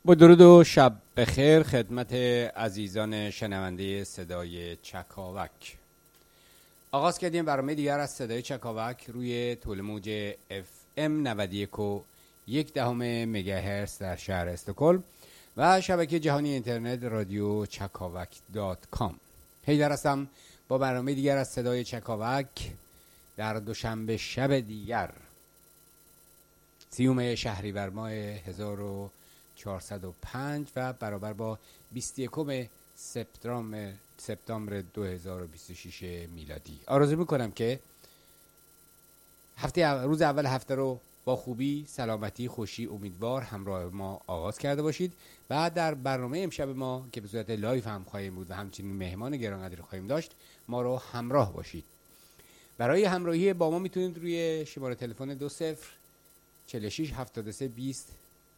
با درود و شب بخیر خدمت عزیزان شنونده صدای چکاوک. آغاز کردیم برنامه دیگر از صدای چکاوک روی طول موج FM 91.1 مگاهرتز در شهر استکهلم و شبکه جهانی اینترنت رادیو چکاوک.com. حیدر هستم با برنامه دیگر از صدای چکاوک در دوشنبه شب دیگر 30 شهریور ماه 1405 و برابر با 21 سپتامبر 2026 میلادی. آرزو میکنم که روز اول هفته رو با خوبی، سلامتی، خوشی، امیدوار همراه ما آغاز کرده باشید و در برنامه امشب ما که به صورت لایو هم خواهیم بود و همچنین مهمان گرانقدری خواهیم داشت ما رو همراه باشید. برای همراهی با ما میتونید روی شماره تلفن 2046 73 20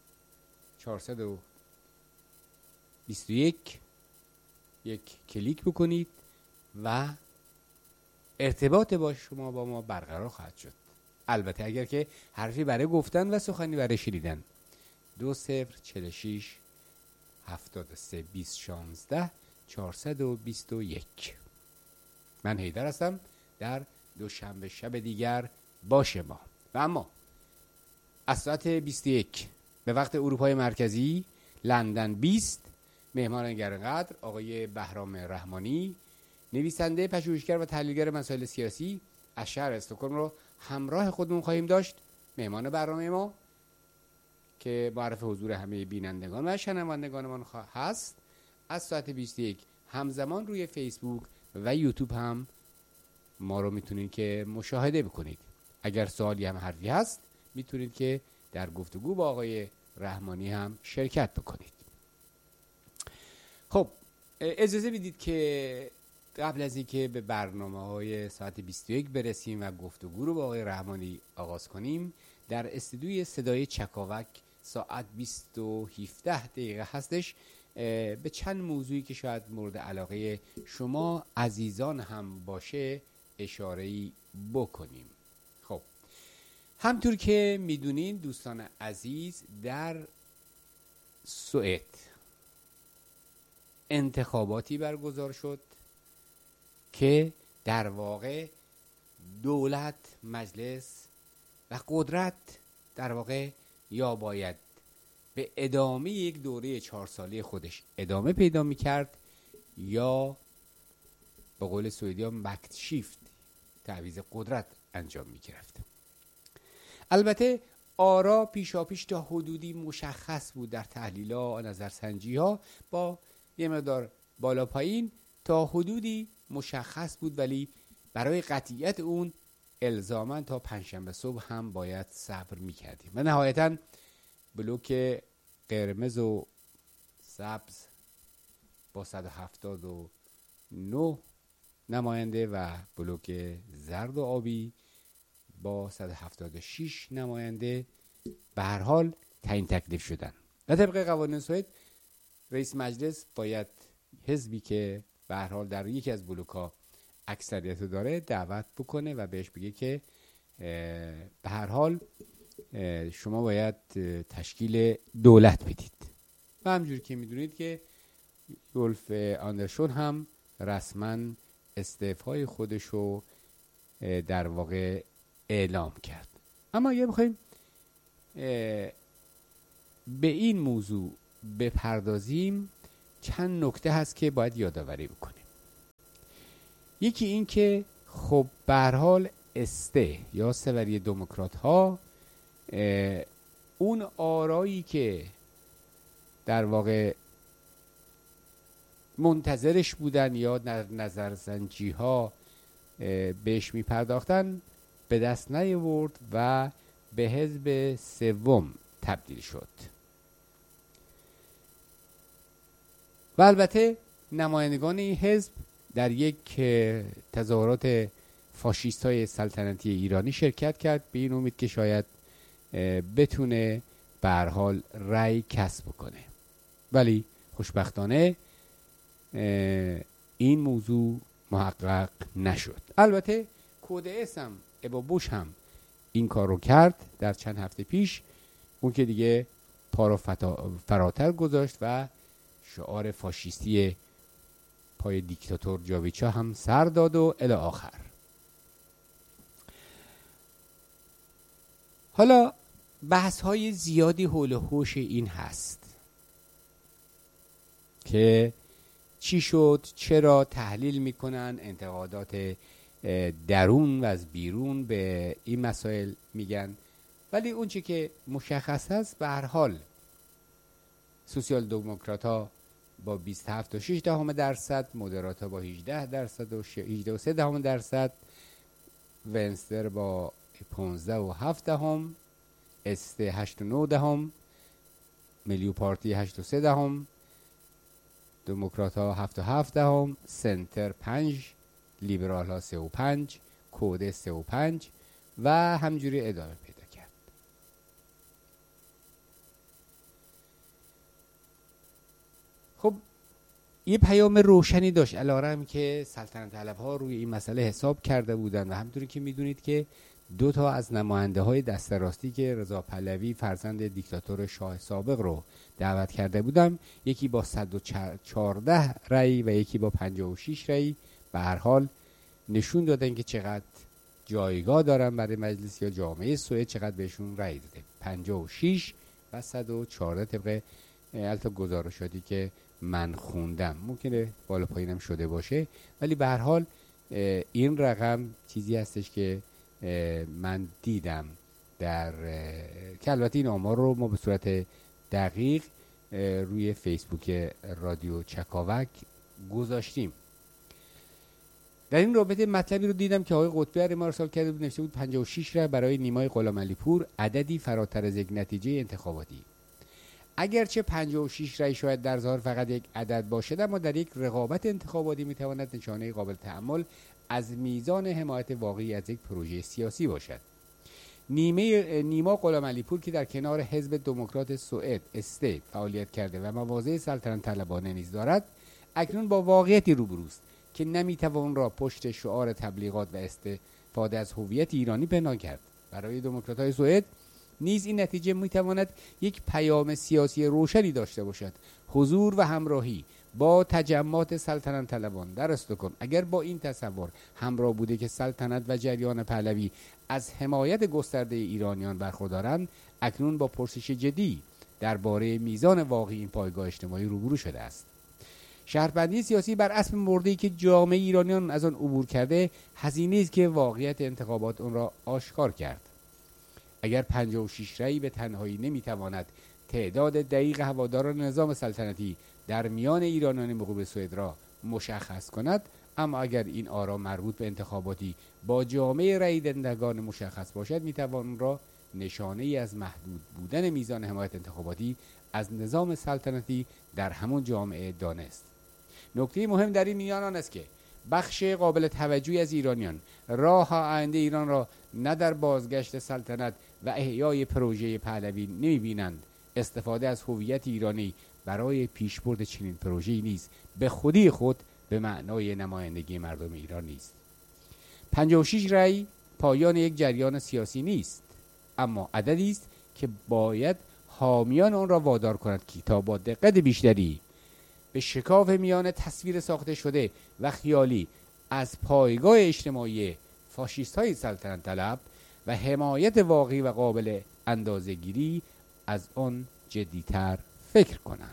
421 یک کلیک بکنید و ارتباط با شما با ما برقرار خواهد شد. البته اگر که حرفی برای گفتن و سخنی برای شنیدن 2046 73 20 16 421. من حیدر هستم در دوشنبه شب دیگر با شما و اما از ساعت 21 به وقت اروپای مرکزی لندن 20 مهمان گرانقدر آقای بهرام رحمانی، نویسنده، پژوهشگر و تحلیلگر مسائل سیاسی از شهر استکهلم رو همراه خودمون خواهیم داشت. مهمان برنامه ما که معرف حضور همه بینندگان و شنوندگانمان هست از ساعت 21 همزمان روی فیسبوک و یوتیوب هم ما رو میتونید که مشاهده بکنید. اگر سوالی هم حرفی هست میتونید که در گفتگو با آقای رحمانی هم شرکت بکنید. خب اجازه بدید که قبل از اینکه به برنامه‌های ساعت 21 برسیم و گفتگو رو با آقای رحمانی آغاز کنیم، در استودیوی صدای چکاوک ساعت 20:17 هستش به چند موضوعی که شاید مورد علاقه شما عزیزان هم باشه اشاره‌ای بکنیم. خب همطور که میدونین دوستان عزیز، در سوئد انتخاباتی برگزار شد که در واقع دولت، مجلس و قدرت در واقع یا باید به ادامه یک دوره 4 ساله خودش ادامه پیدا میکرد یا به قول سوئدی‌ها مکت شیفت، تعویض قدرت انجام میگرفت. البته آرا پیشاپیش تا حدودی مشخص بود در تحلیل‌ها، نظرسنجی‌ها با یه مقدار بالا پایین تا حدودی مشخص بود، ولی برای قطعیت اون الزاماً تا پنجشنبه صبح هم باید صبر می‌کردیم و نهایتاً بلوک قرمز و سبز با 179 نماینده و بلوک زرد و آبی با 176 نماینده به هر حال تعیین تکلیف شدن و طبق قوانین سوئد رئیس مجلس باید حزبی که به هر حال در یکی از بلوک‌ها اکثریت داره دعوت بکنه و بهش بگه که به هر حال شما باید تشکیل دولت بدید. و همجور که میدونید که یولف آندرسون هم رسما استعفای خودشو در واقع اعلام کرد. اما اگه بخوایم به این موضوع بپردازیم چند نکته هست که باید یادآوری بکنیم. یکی این که خب به هر حال یا سوری دموکرات ها اون آرایی که در واقع منتظرش بودن یا نظرسنجی ها بهش می پرداختن به دست نیاورد و به حزب سوم تبدیل شد. و البته نمایندگان این حزب در یک تظاهرات فاشیست های سلطنتی ایرانی شرکت کرد به این امید که شاید بتونه به هر حال رأی کسب کنه، ولی خوشبختانه این موضوع محقق نشد. البته کودس هم ابا بوش هم این کار رو کرد در چند هفته پیش، اون که دیگه پا رو فراتر گذاشت و شعار فاشیستی پای دیکتاتور جاویچا هم سر داد و الی آخر. حالا بحث های زیادی حول و حوش این هست که چی شد، چرا، تحلیل میکنن، انتقادات درون و از بیرون به این مسائل میگن. ولی اون چی که مشخص هست به هر حال سوسیال دموکرات ها با 27.6%، مدرات ها با 18% و 18.3%، ونستر با 15.7%، است 8.9%، ملیو پارتی 8.3%، دموکرات ها 7.7%، سنتر 5%، لیبرال ها 3.5%، کود 3.5% و همجوری ادامه پیدا کرد. خب یه پیام روشنی داشت، علیرغم که سلطنت طلب ها روی این مسئله حساب کرده بودند و همونطوری که میدونید که دو تا از نماینده های دست راستی که رضا پهلوی فرزند دیکتاتور شاه سابق رو دعوت کرده بودم، یکی با 114 رأی و یکی با 56 رأی، به هر حال نشون دادن که چقدر جایگاه دارن برای مجلس یا جامعه سوئد، چقدر بهشون رأی داده. 56 و 114 طبق البته گزارشاتی که من خوندم، ممکنه بالا پایینم شده باشه، ولی به هر حال این رقم چیزی هستش که من دیدم در که البته این آمار رو ما به صورت دقیق روی فیسبوک رادیو چکاوک گذاشتیم. در این رابطه مطلبی رو دیدم که آقای قطبی ما ارسال کرده بود، نوشته بود 56 رأی برای نیمای غلامعلی پور، عددی فراتر از یک نتیجه انتخاباتی. اگرچه 56 رأی شاید در ظاهر فقط یک عدد باشد، اما در یک رقابت انتخاباتی میتواند نشانه قابل تأمل از میزان حمایت واقعی از یک پروژه سیاسی باشد. نیما غلامعلی پور که در کنار حزب دموکرات سوئد استه فعالیت کرده و مواضع سلطنت طلبانه نیز دارد، اکنون با واقعیتی روبروست که نمیتوان را پشت شعار تبلیغات و استفاده از هویت ایرانی پنهان کرد. برای دموکرات‌های سوئد نیز این نتیجه میتواند یک پیام سیاسی روشنی داشته باشد. حضور و همراهی با تجمعات سلطنت طلبان در استکهلم اگر با این تصور همراه بوده که سلطنت و جریان پهلوی از حمایت گسترده ایرانیان برخوردارند، اکنون با پرسش جدی درباره میزان واقعی این پایگاه اجتماعی روبرو شده است. شهربندی سیاسی بر اساس موردی که جامعه ایرانیان از آن عبور کرده، هزینه است که واقعیت انتخابات آن را آشکار کرد. اگر 56 رأی به تنهایی نمیتواند تعداد دقیق هواداران نظام سلطنتی در میان ایرانیان مقیم سوئد را مشخص کند، اما اگر این آرا مربوط به انتخاباتی با جامعه رأی دهندگان مشخص باشد، میتوان را نشانه ای از محدود بودن میزان حمایت انتخاباتی از نظام سلطنتی در همون جامعه دانست. نکته مهم در این میان آن است که بخش قابل توجهی از ایرانیان راه آینده ایران را نه در بازگشت سلطنت و احیای پروژه پهلوی نمی‌بینند. استفاده از هویت ایرانی برای پیشبرد چنین پروژه‌ای نیز به خودی خود به معنای نمایندگی مردم ایران نیست. 56 رأی پایان یک جریان سیاسی نیست، اما عددی است که باید حامیان آن را وادار کند که تا با دقت بیشتری به شکاف میان تصویر ساخته شده و خیالی از پایگاه اجتماعی فاشیست‌های سلطنت طلب و حمایت واقعی و قابل اندازه‌گیری از آن جدی‌تر فکر کنند.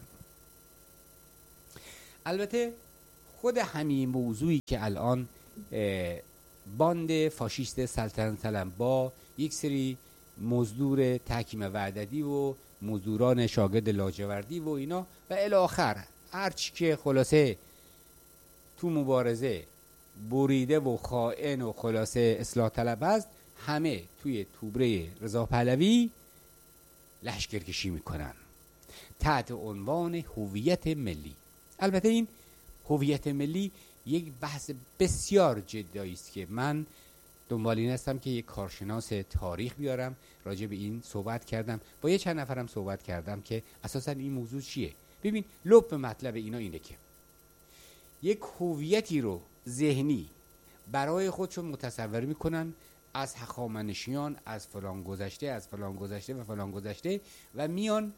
البته خود همین موضوعی که الان باند فاشیست سلطنت طلب با یک سری مزدور تحکیم وحدتی و مزدوران شاگرد لاجوردی و اینا و الی آخر هرچی که خلاصه تو مبارزه بریده و خائن و خلاصه اصلاح طلب است، همه توی توبره رضا پهلوی لشکرکشی میکنن تحت عنوان هویت ملی. البته این هویت ملی یک بحث بسیار جدی است که من دنبال این هستم که یک کارشناس تاریخ بیارم، راجع به این صحبت کردم، با یه چند نفرم صحبت کردم که اساسا این موضوع چیه. ببین لب مطلب اینا اینه که یک هویتی رو ذهنی برای خودشون متصور میکنن از هخامنشیان، از فلان گذشته، از فلان گذشته و فلان گذشته، و میان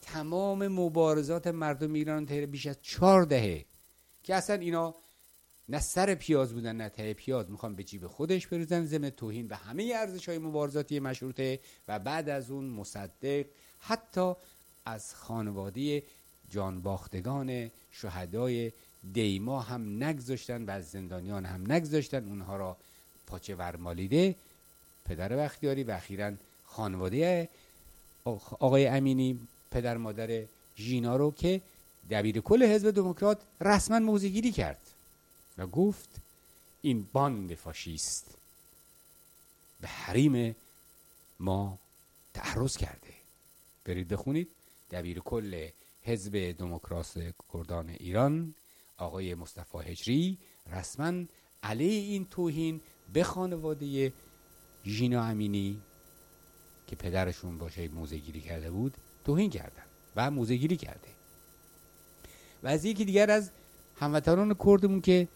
تمام مبارزات مردم ایران تا بیش از 4 دهه که اصلا اینا نه سر پیاز بودن نه ته پیاز، میخوان به جیب خودش بریزن، ضمن توهین به همه ارزش‌های مبارزاتی مشروطه. و بعد از اون مصدق حتی از خانواده جانباختگان شهدای دیما هم نگذاشتن و از زندانیان هم نگذاشتن، اونها را پاچه ورمالیده. پدر بختیاری و اخیراً خانواده آقای امینی، پدر مادر ژینا رو که دبیر کل حزب دموکرات، رسما موضع‌گیری کرد و گفت این باند فاشیست به حریم ما تعرض کرده. برید بخونید. دبیر کل حزب دموکراس کردان ایران آقای مصطفی هجری رسما علیه این توهین به خانواده ژینا امینی که پدرشون باشه موضع‌گیری کرده بود توهین کردن و موضع‌گیری کرده. و از یکی دیگر از هموطنان کردمون که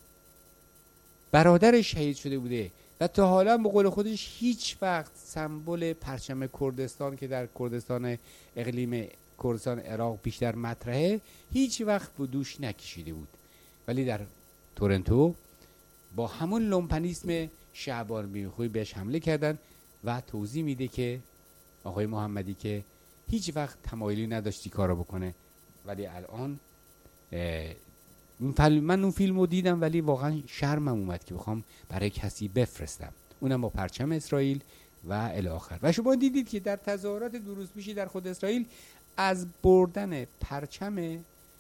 برادرش شهید شده بوده و تا حالا به قول خودش هیچ وقت سمبل پرچم کردستان که در کردستان اقلیم کردستان عراق بیشتر مطرحه هیچ وقت به دوش نکشیده بود، ولی در تورنتو با همون لومپنیسم شعبان میرخوی بهش حمله کردن و توضیح میده که آقای محمدی که هیچ وقت تمایلی نداشتی کارو بکنه، ولی الان من اون فیلمو دیدم ولی واقعا شرمم اومد که بخوام برای کسی بفرستم، اونم با پرچم اسرائیل و الی آخر. و شما دیدید که در تظاهرات 2 روز پیشی در خود اسرائیل از بردن پرچم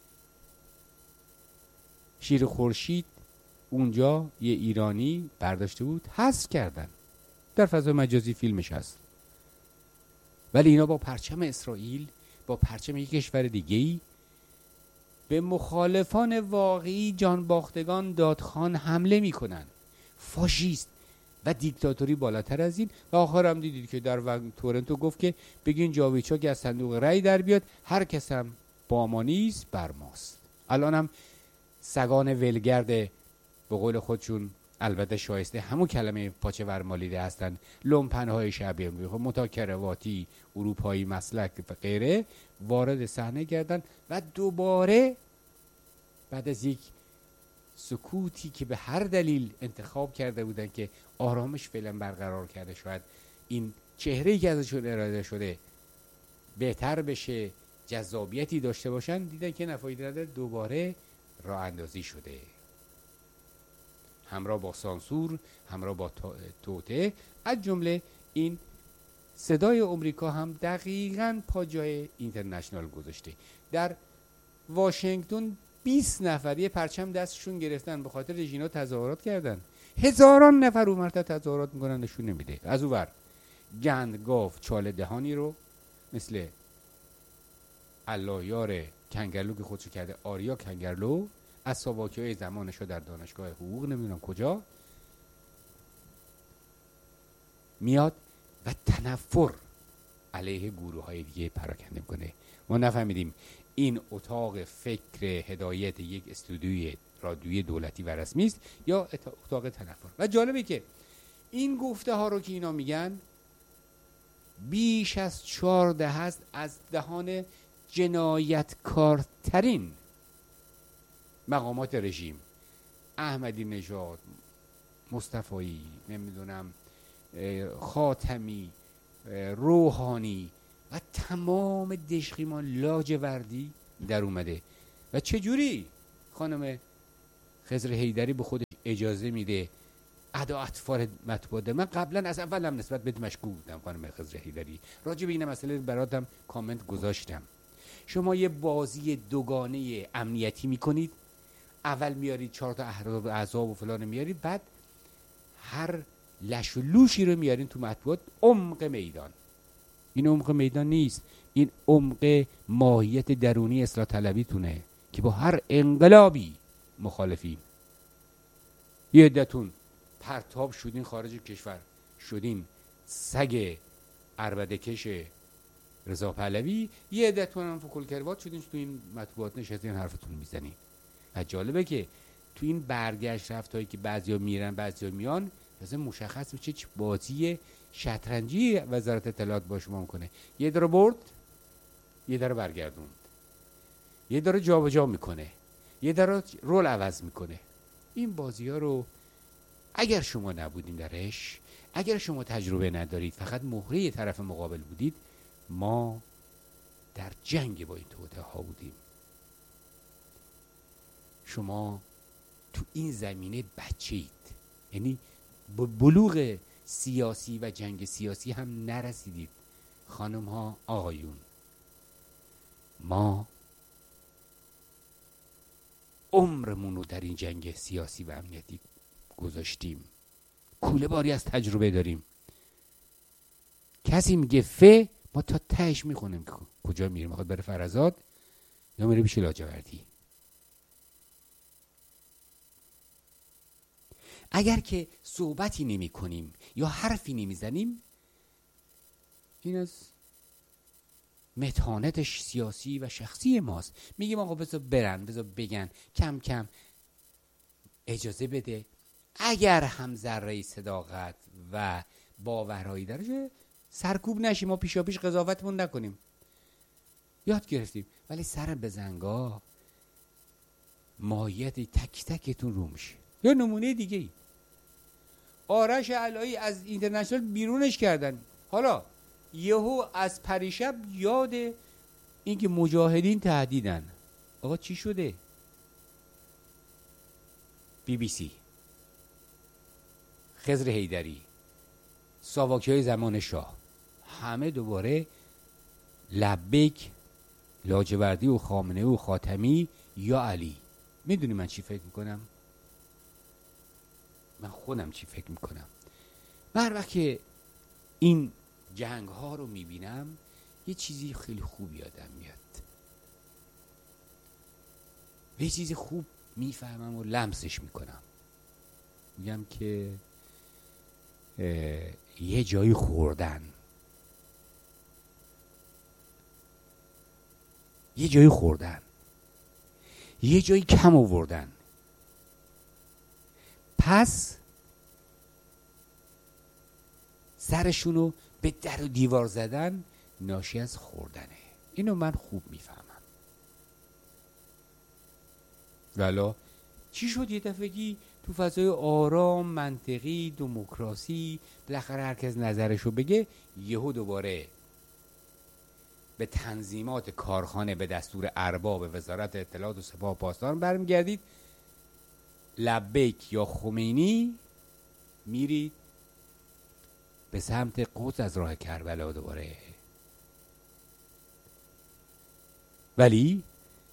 شیر خورشید اونجا یه ایرانی برداشته بود حذف کردن. در فضای مجازی فیلمش هست. ولی اینا با پرچم اسرائیل، با پرچم یک کشور دیگه‌ای به مخالفان واقعی جانباختگان دادخوان حمله میکنن. فاشیست و دیکتاتوری بالاتر از این. و آخر هم دیدید که در تورنتو گفت که بگین جاویدچا که از صندوق رأی در بیاد، هر کس هم با ما نیست بر ماست. الان هم سگان ولگرد به قول خودشون، البته شایسته همون کلمه پاچه ورمالیده هستن، لومپنهای شعبی متاکرواتی اروپایی مسلک و غیره وارد صحنه گردن و دوباره بعد از یک سکوتی که به هر دلیل انتخاب کرده بودن که آرامش فعلا برقرار کرده، شاید این چهره‌ای که ازشون اراده شده بهتر بشه، جذابیتی داشته باشن، دیدن که نفایده نداره، دوباره راه اندازی شده، همراه با سانسور، همراه با توطئه. از جمله این صدای آمریکا هم دقیقاً پا جای اینترنشنال گذاشته. در واشنگتن 20 نفر یه پرچم دستشون گرفتن به خاطر ژینا تظاهرات کردن. هزاران نفر اون مرتبه تظاهرات میکنن، نشون نمیده. از اون ور گند گاو چاله دهانی رو مثل الله یار کنگرلو که خودشو کرده آریا کنگرلو از ساواکی‌های زمانشو در دانشگاه حقوق نمیدونم کجا میاد و تنفر علیه گروه‌های دیگه پراکنده میکنه. ما نفهمیدیم این اتاق فکر هدایت یک استودیوی رادیویی دولتی و رسمی است یا اتاق تنفر. و جالبه که این گفته ها رو که اینا میگن بیش از 14 هست از دهان جنایتکارترین مقامات رژیم، احمدی نژاد، مصطفی، نمیدونم خاتمی، روحانی و تمام دشقیمان لاجوردی در اومده. و چجوری خانم خضر حیدری به خودش اجازه میده ادا اطفال مطبوعات؟ من قبلا از اولم نسبت به مشکوک بودم خانم خضر حیدری، راجع به این مسئله براتم کامنت گذاشتم. شما یه بازی دوگانه امنیتی میکنید، اول میارید 4 تا احزاب و فلان میارید، بعد هر لش و لوشی رو میارین تو مطبوعات. عمق میدان، این عمق میدان نیست، این عمق ماهیت درونی اصلاح طلبی تونه که با هر انقلابی مخالفین. یه عدتون پرتاب شدین خارج کشور، شدین سگ عربده کش رضا پهلوی، یه عدتون هم فکل کروات شدین تو این مطبوعات نشستین حرفتون میزنین. و جالبه که تو این برگشت رفتایی که بعضیا میرن بعضیا میان، مثلا مشخص میشه چه بازی شطرنجی وزارت اطلاعات با شما میکنه. یه در برد، یه داره برگردوند، یه داره جابجا میکنه، یه داره رول عوض میکنه. این بازی ها رو اگر شما نبودین درش، اگر شما تجربه ندارید، فقط مهره طرف مقابل بودید، ما در جنگ با این توطئه ها بودیم. شما تو این زمینه بچه اید، یعنی بلوغ سیاسی و جنگ سیاسی هم نرسیدید. خانم ها، آقایون، ما عمرمون رو در این جنگ سیاسی و امنیتی گذاشتیم. کوله باری از تجربه داریم. کسی میگه ما تا تهش میخونیم که کجا میره، میخواد بره فرزاد یا میره پیش لاجوردی. اگر که صحبتی نمی کنیم یا حرفی نمی زنیم، این از متانت سیاسی و شخصی ماست. میگیم آقا بذار برن، بذار بگن، کم کم اجازه بده. اگر هم ذره صداقت و باورهایی داره، سرکوب نشیم، ما پیشا پیش قضاوتمون نکنیم. یاد گرفتیم، ولی سر بزنگاه ماهیت تک تکتون رو میشه. یا نمونه دیگه ای، آرش علایی از اینترنشنال بیرونش کردن. حالا یهو از پریشب یاد اینکه مجاهدین تهدیدن. آقا چی شده؟ BBC، خضر حیدری، ساواکی های زمان شاه، همه دوباره لبیک، لاجوردی و خامنه‌ای و خاتمی یا علی. میدونی من چی فکر میکنم؟ من خودم چی فکر میکنم؟ من هر وقت که این جنگ ها رو میبینم یه چیزی خیلی خوب یادم میاد، یه چیزی خوب میفهمم و لمسش میکنم. میگم که یه جایی خوردن، یه جایی خوردن، یه جایی کم آوردن، پس سرشونو به در و دیوار زدن ناشی از خوردنه. اینو من خوب میفهمم. والا چی شد یه دفعگی تو فضای آرام، منطقی، دموکراسی، بالاخره هر کس نظرشو بگه، یهو دوباره به تنظیمات کارخانه به دستور ارباب وزارت اطلاعات و سپاه پاسداران برمیگردید، لبیک یا خمینی میرید به سمت قدس از راه کربلا دوباره. ولی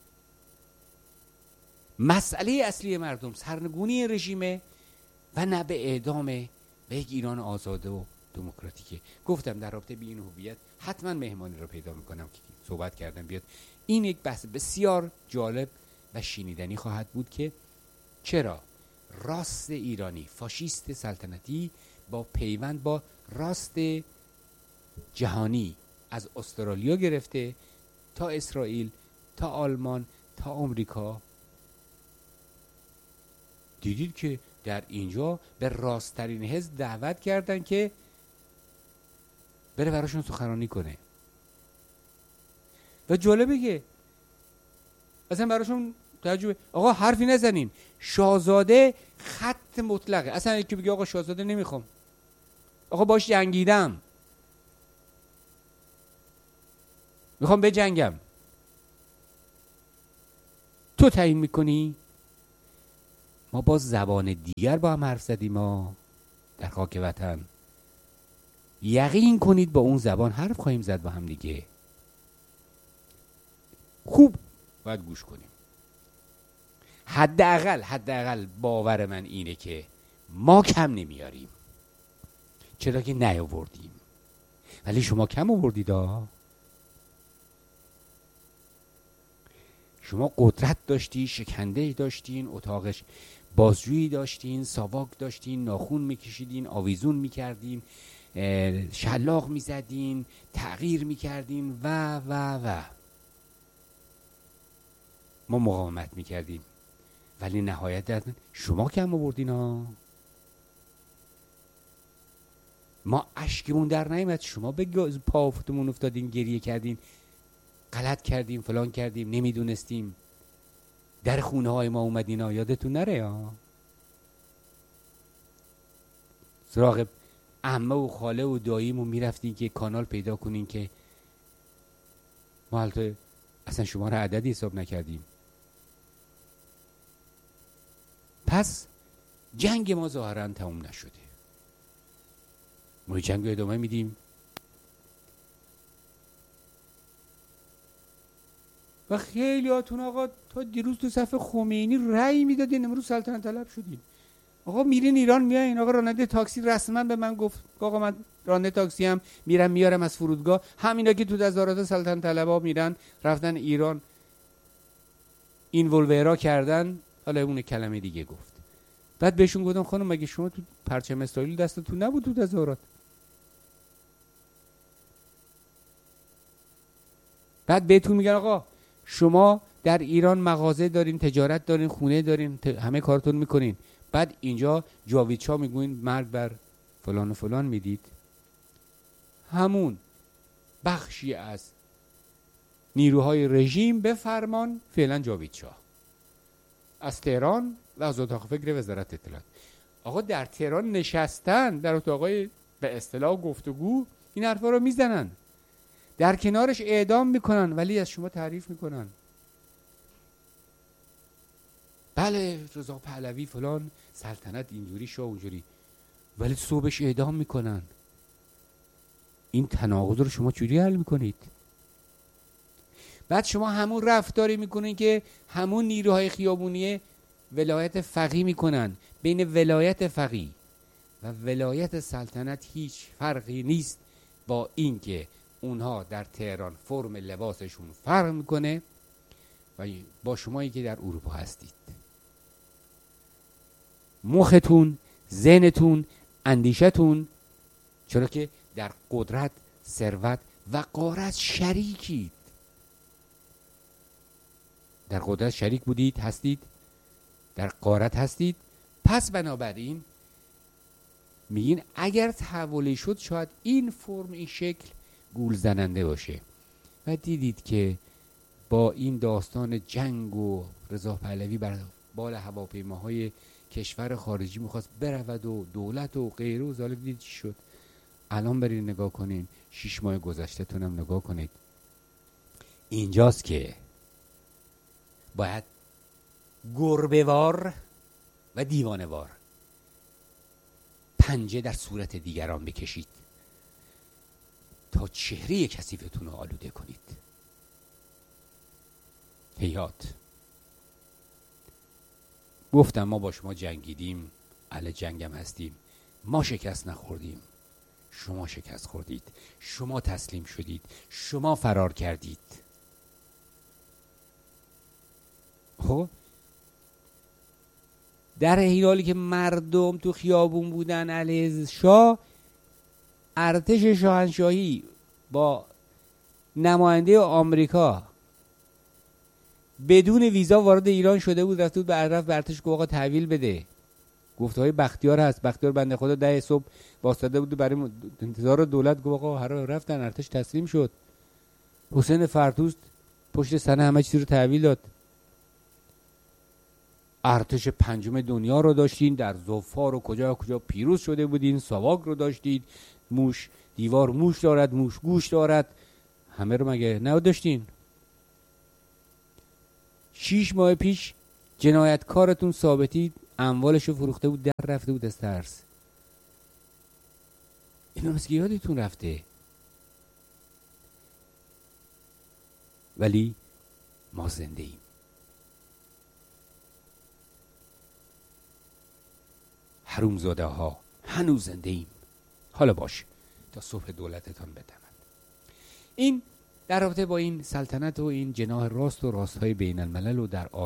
مسئله اصلی مردم سرنگونی رژیمه و نه به اعدام و یک ایران آزاده و دموکراتیکه. گفتم در رابطه به این هویت حتما مهمانی رو پیدا میکنم که صحبت کردم بیاد. این یک بحث بسیار جالب و شنیدنی خواهد بود که چرا راست ایرانی، فاشیست سلطنتی، با پیوند با راست جهانی از استرالیا گرفته تا اسرائیل تا آلمان تا آمریکا، دیدید که در اینجا به راستترین حزب دعوت کردن که بره براشون سخنرانی کنه. و جالبه که اصلا براشون تجربه، آقا حرفی نزنین، شاهزاده خط مطلقه. اصلا یکی بگه آقا شاهزاده نمیخوام، آقا باش جنگیدم، میخوام بجنگم، تو تعیین میکنی؟ ما با زبان دیگر با هم حرف زدیم، ما در خاک وطن. یقین کنید با اون زبان حرف خواهیم زد با هم دیگه. خوب باید گوش کنیم. حداقل باور من اینه که ما کم نمیاریم، چرا که نیاوردیم، ولی شما کم آوردید. شما قدرت داشتی، شکنده داشتین، اتاقش بازجویی داشتین، ساواک داشتین، ناخون میکشیدین، آویزون میکردین، شلاق میزدین، تغییر میکردین و ما مقاومت میکردیم، ولی نهایت شما کم آوردین ها. ما اشکمون در نیامد، شما به پافتمون افتادین، گریه کردین. غلط کردیم، فلان کردیم، نمیدونستیم، در خونه های ما اومدینا، یادتون نره یا سراغ عمه و خاله و داییمون میرفتین که کانال پیدا کنین که ما حالت اصلا شما را عددی حساب نکردیم. پس جنگ ما ظاهرا تموم نشده، ما جنگ رو ادامه میدیم و خیلی هاتون آقا تا دیروز تو صف خمینی رأی میدادین، امروز سلطنت طلب شدین. آقا میرین ایران میایین، آقا راننده تاکسی رسما به من گفت آقا من راننده تاکسی هم میرم میارم از فرودگاه. همینا که تو تظاهرات سلطنت طلبا میرن رفتن ایران این ولورا کردن، حالا اون کلمه دیگه گفت. بعد بهشون گفتم خانم مگه شما تو پرچم اسرائیل دستتون نبود تو تظاهرات؟ بعد بهتون میگن آقا شما در ایران مغازه دارین، تجارت دارین، خونه دارین، همه کارتون میکنین، بعد اینجا جاویدشاه میگوین مرگ بر فلان و فلان میدید. همون بخشی از نیروهای رژیم به فرمان فعلا جاویدشاه از تهران و از اتاق فکر وزارت اطلاعات. آقا در تهران نشستن در اتاقای به اصطلاح گفتگو این حرفا رو میزنن، در کنارش اعدام میکنن ولی از شما تعریف میکنن بله رضا پهلوی فلان سلطنت اینجوری شاه اونجوری، ولی صبحش اعدام میکنن. این تناقض رو شما چجوری حل میکنید؟ بعد شما همون رفتاری میکنین که همون نیروهای خیابونی ولایت فقیه میکنن. بین ولایت فقیه و ولایت سلطنت هیچ فرقی نیست، با این که اونها در تهران فرم لباسشون فرق میکنه و با شمایی که در اروپا هستید. مختون، ذهنتون، اندیشتون، چرا که در قدرت، ثروت و غارت شریکید. در قدرت شریک بودید، هستید، در غارت هستید. پس بنابراین میگین اگر تحولی شد شاید این فرم، این شکل گول زننده باشه. و دیدید که با این داستان جنگ و رضا پهلوی بر بال هواپیماهای کشور خارجی میخواست برود و دولت و غیره و ظالم، دید چی شد. الان برید نگاه کنین، 6 ماه گذشته تونم نگاه کنید. اینجاست که باید گربه‌وار و دیوانه‌وار پنجه در صورت دیگران بکشید تا چهره کثیفتون رو آلوده کنید. هیهات گفتم ما با شما جنگیدیم، اهل جنگم هستیم، ما شکست نخوردیم، شما شکست خوردید، شما تسلیم شدید، شما فرار کردید. خب در این حالی که مردم تو خیابون بودن علیه شاه، ارتش شاهنشاهی با نماینده آمریکا بدون ویزا وارد ایران شده بود، رفت بود به ارتش گفت آقا تحویل بده. گفته های بختیار هست، بختیار بنده خدا 10 صبح واسطه بود برای انتظار دولت، گفت آقا هر رفتن، ارتش تسلیم شد. حسین فرتوست پشت سنه همه چیز رو تحویل داد. ارتش 5 دنیا رو داشتین، در ظفار و کجا پیروز شده بودین، ساواک رو داشتید، موش دیوار موش دارد، موش گوش دارد، همه رو مگه نه داشتین؟ 6 ماه پیش جنایتکارتون ثابتی اموالشو فروخته بود، در رفته بود از ترس. اینو مثل یادتون رفته. ولی ما زنده ایم. حرومزاده ها هنوز زنده ایم. حالا باشه تا صبح دولتتان بدمد. این در رابطه با این سلطنت و این جناح راست و راستهای بین الملل و در